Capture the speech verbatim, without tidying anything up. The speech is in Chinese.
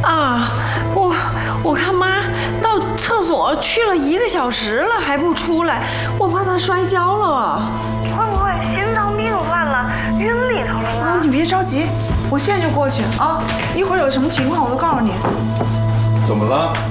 啊，我我看妈到厕所去了一个小时了还不出来，我怕她摔跤了。 会不会心脏病犯了，晕里头了呢？ 啊，你别着急，我现在就过去啊！一会儿有什么情况我都告诉你。 怎么了？